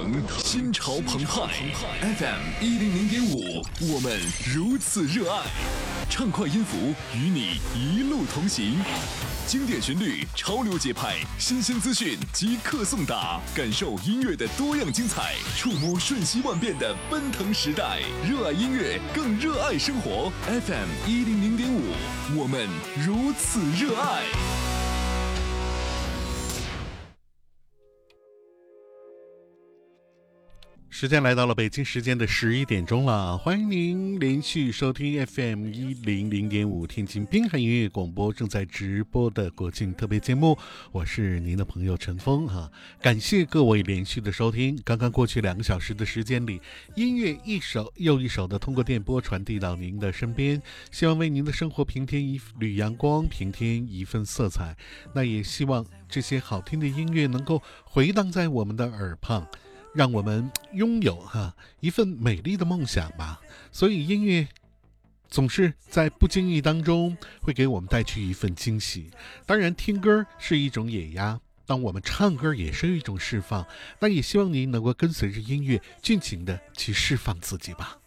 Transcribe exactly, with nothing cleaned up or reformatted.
腾，心潮澎湃。F M 一零零点五，我们如此热爱。畅快音符与你一路同行，经典旋律、潮流节拍、新鲜资讯即刻送达，感受音乐的多样精彩，触摸瞬息万变的奔腾时代。热爱音乐，更热爱生活。F M 一零零点五，我们如此热爱。 时间来到了北京时间的十一点钟了，欢迎您连续收听 F M 一零零点五天津滨海音乐广播正在直播的国庆特别节目，我是您的朋友陈峰哈，感谢各位连续的收听。刚刚过去两个小时的时间里，音乐一首又一首的通过电波传递到您的身边，希望为您的生活平添一缕阳光，平添一份色彩。那也希望这些好听的音乐能够回荡在我们的耳旁，让我们拥有哈一份美丽的梦想吧。所以音乐总是在不经意当中会给我们带去一份惊喜。当然听歌是一种解压，当我们唱歌也是一种释放，那也希望您能够跟随着音乐尽情的去释放自己吧。